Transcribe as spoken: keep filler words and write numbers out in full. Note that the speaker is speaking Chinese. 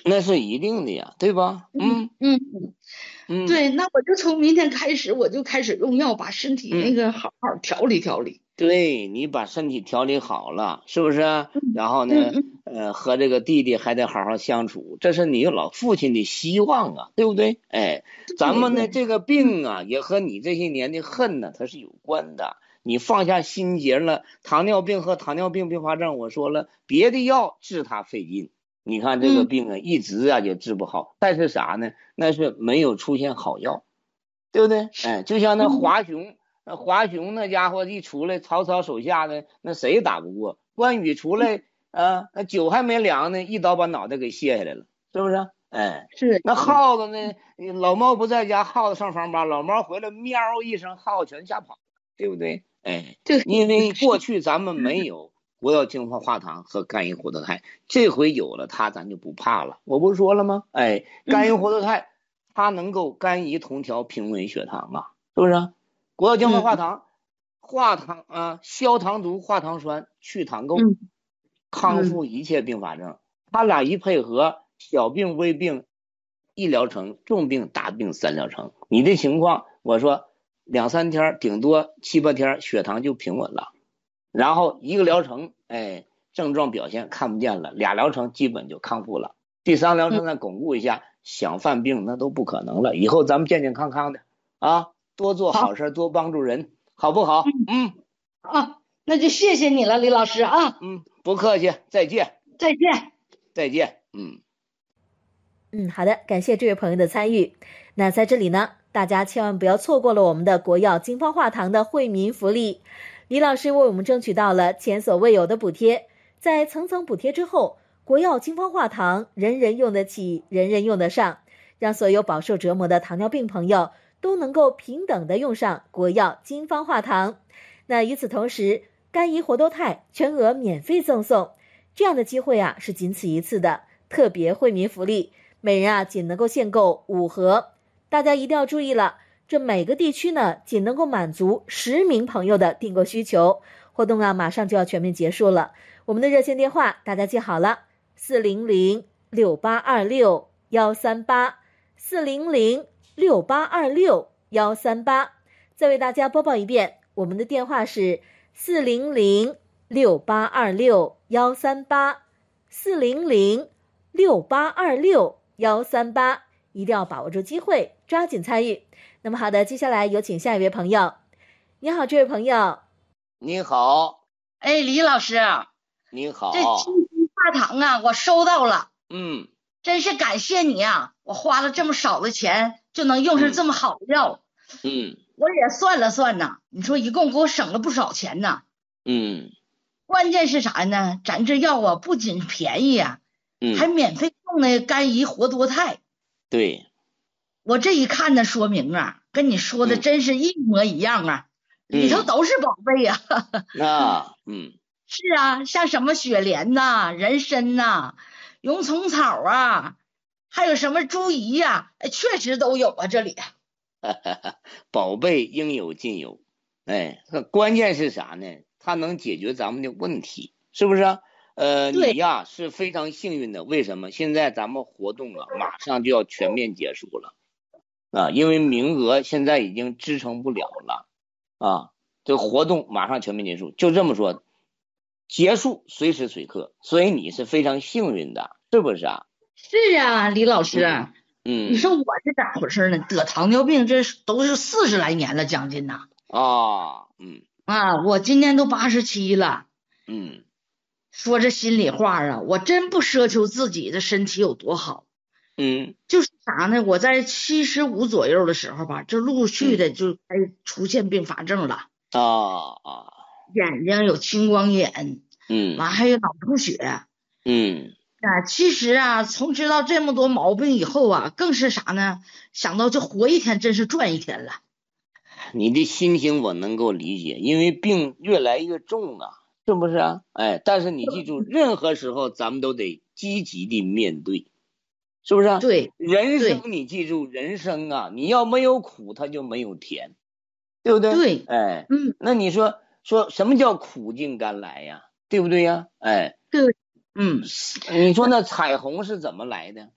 那是一定的呀，对吧？嗯嗯， 嗯， 对，那我就从明天开始，我就开始用药，把身体那嗯， 个好好调理调理。 对，你把身体调理好了，是不是？ 嗯然后呢， 嗯嗯， 呃，和这个弟弟还得好好相处，这是你老父亲的希望啊，对不对？哎，咱们呢对对， 这个嗯病啊，也和你这些年的恨呢，它是有关的。你放下心结了，糖尿病和糖尿病并发症，我说了，别的药治它费劲，你看这个嗯病啊，一直啊就治不好。但是啥呢？那是没有出现好药。对不对？哎，就像那嗯华雄，那华雄那家伙一出来，曹操手下的那谁也打不过。关羽出来啊，那酒还没凉呢，一刀把脑袋给卸下来了，是不是？哎， 是那是， 耗子呢？老猫不在家，耗子上房吧，老猫回来喵一声，耗子全吓跑了，对不对？哎， 对因为是， 过去咱们没有国药精华化糖和甘银活脱肽，这回有了它，咱就不怕了。我不是说了吗？哎，甘嗯银活脱肽。它能够甘胰同调，平稳血糖啊，是不是？国药精华化嗯糖，化糖啊，消糖毒，化糖酸，去糖垢， 嗯康嗯， 复一切并发症。它俩一配合，小病微病一疗程，重病大病三疗程。你的情况，我说两三天，顶多七八天，血糖就平稳了。然后一个疗程，哎，症状表现看不见了，俩疗程基本就康复了。第三疗程再巩固一下，想犯病那都不可能了。以后咱们健健康康的啊，多做好， 好事，多帮助人，好不好？ 嗯嗯啊，那就谢谢你了，李老师啊， 嗯，不客气，再见， 再见。 再见，嗯。 嗯，好的，感谢这位朋友的参与。那在这里呢，大家千万不要错过了我们的国药金方化糖的惠民福利。李老师为我们争取到了前所未有的补贴，在层层补贴之后，国药金方化糖人人用得起，人人用得上，让所有饱受折磨的糖尿病朋友都能够平等的用上国药金方化糖。那与此同时，甘胰活脱肽全额免费赠送，这样的机会啊是仅此一次的特别惠民福利。每人啊仅能够限购五盒，大家一定要注意了，这每个地区呢仅能够满足十名朋友的订购需求。活动啊马上就要全面结束了，我们的热线电话大家记好了，四零零六八二六幺三八，四零零六八二六幺三八。再为大家播报一遍，我们的电话是四零零六八二六幺三八，四零零六八二六幺三八，一定要把握住机会，抓紧参与。那么好的，接下来有请下一位朋友。你好，这位朋友。 你好， 哎，李老师， 你好， 这金方化糖啊，我收到了， 嗯真是感谢你啊！我花了这么少的钱就能用上这么好的药， 嗯我也算了算呐，你说一共给我省了不少钱呐。 嗯关键是啥呢？咱这药啊，不仅便宜啊，还嗯， 免费送那甘胰活脱肽。 对， 我这一看那说明啊，跟你说的嗯真是一模一样啊，里头嗯， 都是宝贝呀、 那嗯是啊，像什么雪莲呐、人参呐、蛹虫草啊，还有什么猪胰呀、哎，确实都有啊，这里。 哈哈哈，宝贝应有尽有，哎，关键是啥呢？它能解决咱们的问题，是不是啊？呃，你对， 呀是非常幸运的，为什么？现在咱们活动啊，马上就要全面结束了啊，因为名额现在已经支撑不了了啊，这活动马上全面结束，就这么说，结束随时随刻，所以你是非常幸运的，是不是啊？ 是啊，李老师， 嗯嗯你说我是咋回事呢？得糖尿病这是都是四十来年了，将近呐。 啊嗯啊，我今年都八十七了。 嗯说这心里话啊，我真不奢求自己的身体有多好， 嗯就是啥呢？我在七十五左右的时候吧，这陆续的就开始出现并发症了， 啊啊眼睛有青光眼， 嗯完还有脑出血。 嗯啊，其实啊，从知道这么多毛病以后啊，更是啥呢？想到这活一天真是赚一天了。 你的心情我能够理解，因为病越来越重啊，是不是啊？哎，但是你记住，任何时候咱们都得积极的面对，是不是啊？ 对人对生你记住，人生啊，你要没有苦，它就没有甜，对不对？ 对， 哎， 嗯， 那你说说什么叫苦尽甘来呀？对不对呀？哎， 对，嗯， 你说那彩虹是怎么来的？